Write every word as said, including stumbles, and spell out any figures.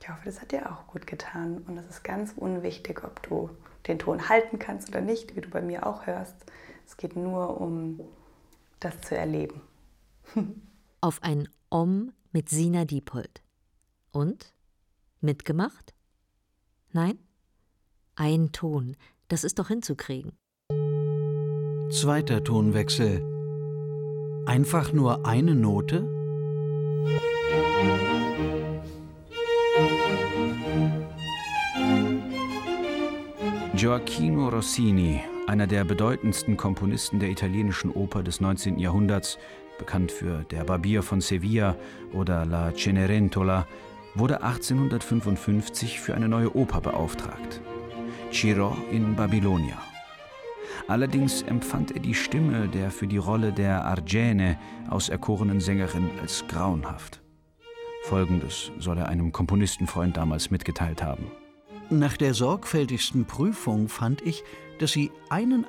Ich hoffe, das hat dir auch gut getan. Und es ist ganz unwichtig, ob du den Ton halten kannst oder nicht, wie du bei mir auch hörst. Es geht nur um das zu erleben. Auf ein Om mit Sina Diepold. Und? Mitgemacht? Nein? Ein Ton, das ist doch hinzukriegen. Zweiter Tonwechsel. Einfach nur eine Note? Gioacchino Rossini, einer der bedeutendsten Komponisten der italienischen Oper des neunzehnten Jahrhunderts, bekannt für Der Barbier von Sevilla oder La Cenerentola, wurde achtzehnhundertfünfundfünfzig für eine neue Oper beauftragt. Ciro in Babylonia. Allerdings empfand er die Stimme der für die Rolle der Argene auserkorenen Sängerin als grauenhaft. Folgendes soll er einem Komponistenfreund damals mitgeteilt haben. Nach der sorgfältigsten Prüfung fand ich, dass sie einen